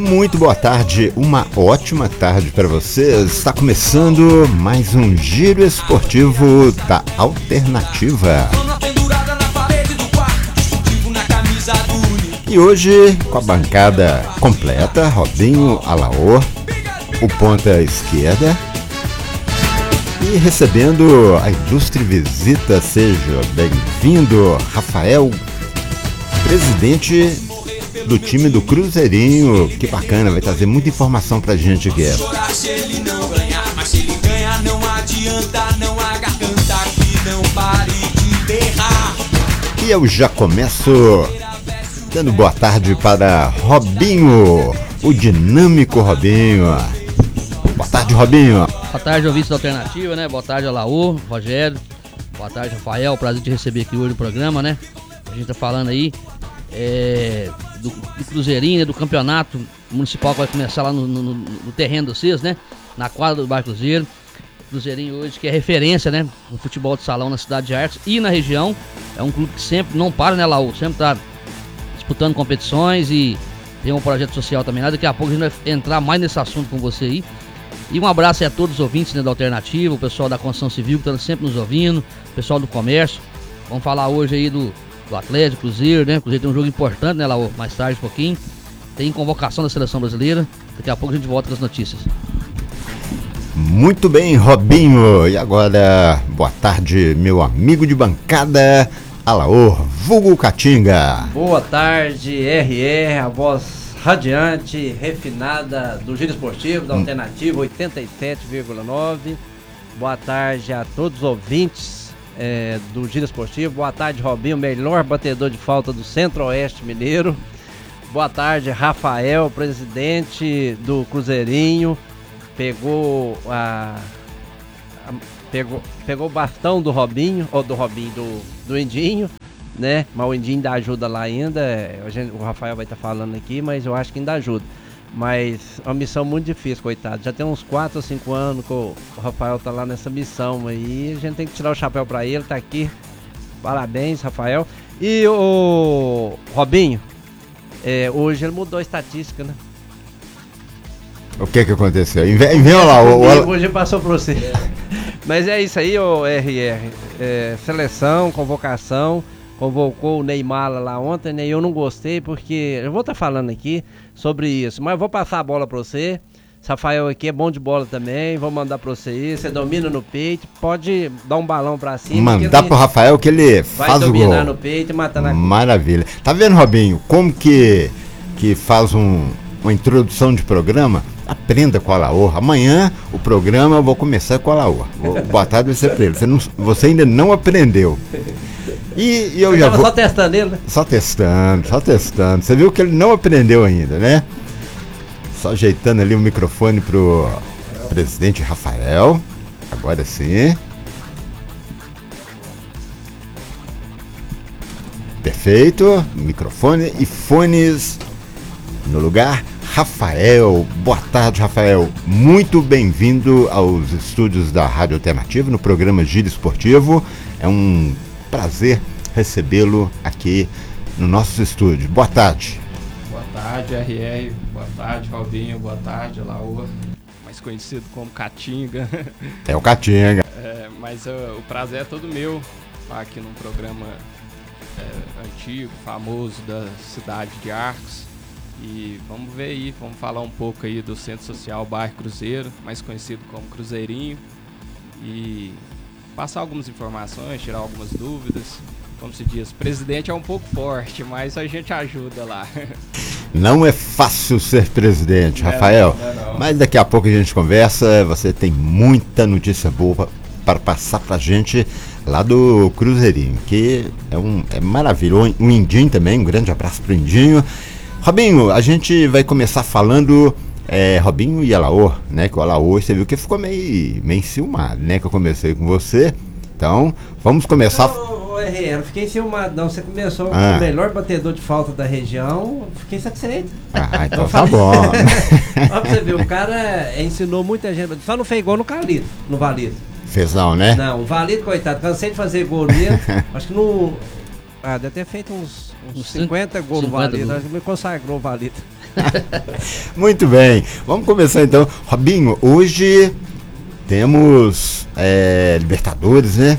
Muito boa tarde, uma ótima tarde para vocês. Está começando mais um Giro Esportivo da Alternativa. E hoje, com a bancada completa, Robinho Alaor, o ponta esquerda. E recebendo a ilustre visita, seja bem-vindo, Rafael, presidente do time do Cruzeirinho. Que bacana, vai trazer muita informação pra gente aqui. E eu já começo dando boa tarde para Robinho, o dinâmico Robinho. Boa tarde, Robinho. Boa tarde, ouvintes da Alternativa, né? Boa tarde, Alaô, Rogério. Boa tarde, Rafael. Prazer de receber aqui hoje no programa, né? A gente tá falando aí do Cruzeirinho, né? Do campeonato municipal que vai começar lá no terreno de vocês, né? Na quadra do Bairro Cruzeiro. Cruzeirinho hoje que é referência, né? No futebol de salão na cidade de Arcos e na região. É um clube que sempre não para, né, Alaô? Sempre tá disputando competições e tem um projeto social também. Daqui a pouco a gente vai entrar mais nesse assunto com você aí. E um abraço a todos os ouvintes, né, da Alternativa, o pessoal da construção civil que está sempre nos ouvindo, o pessoal do comércio. Vamos falar hoje aí do Atlético, Cruzeiro, né? O Cruzeiro tem um jogo importante, né, lá mais tarde um pouquinho. Tem convocação da seleção brasileira. Daqui a pouco a gente volta com as notícias. Muito bem, Robinho. E agora, boa tarde, meu amigo de bancada, Alaor, vulgo Catinga. Boa tarde, RR, a voz radiante, refinada do Giro Esportivo, da Alternativa 87,9. Boa tarde a todos os ouvintes do Giro Esportivo. Boa tarde, Robinho, melhor batedor de falta do Centro-Oeste Mineiro. Boa tarde, Rafael, presidente do Cruzeirinho. Pegou o bastão do Robinho, ou do Indinho, né? Mas o Indinho ainda ajuda lá ainda. O Rafael vai estar falando aqui, mas eu acho que ainda ajuda. Mas é uma missão muito difícil, coitado. Já tem uns 4 ou 5 anos que o Rafael tá lá nessa missão aí. A gente tem que tirar o chapéu para ele, tá aqui. Parabéns, Rafael. E o Robinho, hoje ele mudou a estatística, né? O que aconteceu? Envia lá. Hoje passou para você. Mas é isso aí, o RR. Seleção, convocação. Convocou o Neymar lá ontem, né? Eu não gostei porque... Eu vou estar falando aqui sobre isso, mas eu vou passar a bola para você. Rafael aqui é bom de bola também. Vou mandar para você aí. Você domina no peito. Pode dar um balão para cima. Mandar pro Rafael que ele faz o gol. Vai dominar no peito e matar na costa. Maravilha. Tá vendo, Robinho? Como que faz uma introdução de programa? Aprenda com a Alaor. Amanhã o programa eu vou começar com a Alaor. Boa tarde vai ser pra ele. Você ainda não aprendeu. E eu já vou... só testando ele, né? Só testando. Você viu que ele não aprendeu ainda, né? Só ajeitando ali o microfone pro presidente Rafael. Agora sim. Perfeito. Microfone e fones no lugar. Rafael, boa tarde, Rafael. Muito bem-vindo aos estúdios da Rádio Alternativa no programa Giro Esportivo. É um prazer recebê-lo aqui no nosso estúdio. Boa tarde. Boa tarde, RR. Boa tarde, Robinho. Boa tarde, Alaor. Mais conhecido como Catinga. É o Catinga. Mas o prazer é todo meu estar aqui num programa antigo, famoso da cidade de Arcos. E vamos ver aí, vamos falar um pouco aí do Centro Social Bairro Cruzeiro, mais conhecido como Cruzeirinho. E passar algumas informações, tirar algumas dúvidas. Como se diz, presidente é um pouco forte, mas a gente ajuda lá. Não é fácil ser presidente, Rafael. Não. Mas daqui a pouco a gente conversa. Você tem muita notícia boa para passar pra gente lá do Cruzeirinho, que é maravilha. O Indinho também, um grande abraço pro Indinho. Robinho, a gente vai começar falando Robinho e Alaor, né? Que o Alaor, você viu que ficou meio enciumado, né? Que eu comecei com você. Então, vamos começar... Eu não fiquei enciumado, não. Você começou com o melhor batedor de falta da região. Fiquei satisfeito. Então tá bom. Olha pra você ver, o cara ensinou muita gente. Só não fez gol no Calito, no Valito. Fez não, né? Não, o Valito, coitado, cansei de fazer gol nele. Acho que no... deve ter feito uns 50 gols no Valito. Acho que me consagrou o Valito. Muito bem, vamos começar então. Robinho, hoje temos Libertadores, né?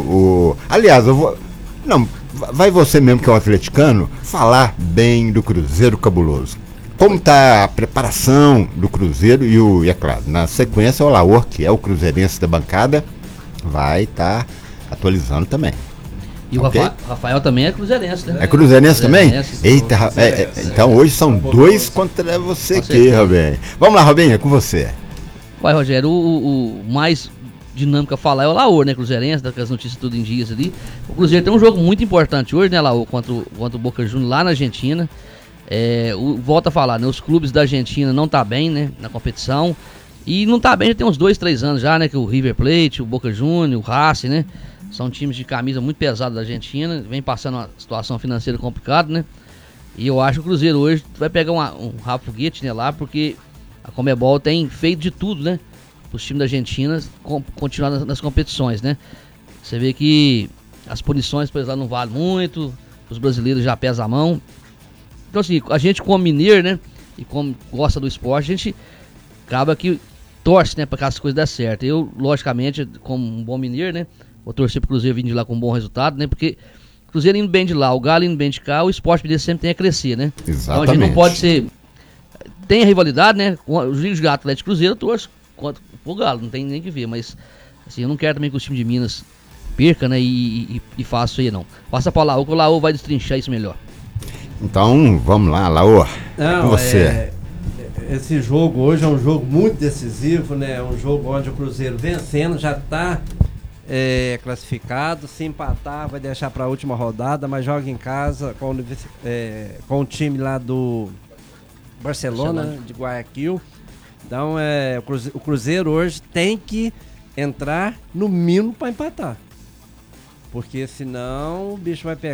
Aliás, eu vou... Não, vai você mesmo que é um atleticano falar bem do Cruzeiro Cabuloso. Como está a preparação do Cruzeiro e é claro, na sequência o Laor, que é o cruzeirense da bancada, vai estar atualizando também. E okay? O Rafael também é cruzeirense, né? É cruzeirense também? Eita, então hoje são dois contra você aqui, Robinho. Vamos lá, Robinho, é com você. Vai, Rogério, o mais dinâmico a falar é o Laor, né? Cruzeirense, das notícias tudo em dias ali. O Cruzeiro tem um jogo muito importante hoje, né, Laor, contra o Boca Juniors lá na Argentina. Volto a falar, né? Os clubes da Argentina não tá bem, né? Na competição. E não tá bem, já tem uns 2, 3 anos já, né? Que o River Plate, o Boca Juniors, o Racing, né? São times de camisa muito pesada da Argentina. Vem passando uma situação financeira complicada, né? E eu acho que o Cruzeiro hoje vai pegar um rabo foguete, né? Lá, porque a Conmebol tem feito de tudo, né? Os times da Argentina continuar nas competições, né? Você vê que as punições, por exemplo, não valem muito. Os brasileiros já pesam a mão. Então assim, a gente como mineiro, né? E como gosta do esporte, a gente acaba que torce, né? Pra que as coisas dêem certo. Eu, logicamente, como um bom mineiro, né? Vou torcer pro Cruzeiro vir de lá com um bom resultado, né? Porque o Cruzeiro indo bem de lá, o Galo indo bem de cá, o esporte mineiro sempre tem a crescer, né? Exatamente. Então a gente não pode ser... Tem a rivalidade, né? O Juiz de Gato Atlético Cruzeiro eu torço contra o Galo, não tem nem que ver, mas assim, eu não quero também que o time de Minas perca, né? E faça isso aí, não. Passa pra Laú, que o Laú vai destrinchar isso melhor. Então, vamos lá, Laú. Com você. Esse jogo hoje é um jogo muito decisivo, né? É um jogo onde o Cruzeiro vencendo já está classificado. Se empatar, vai deixar para a última rodada, mas joga em casa com o time lá do Barcelona, de Guayaquil. Então, o Cruzeiro hoje tem que entrar no mínimo para empatar. Porque senão o bicho vai pegar.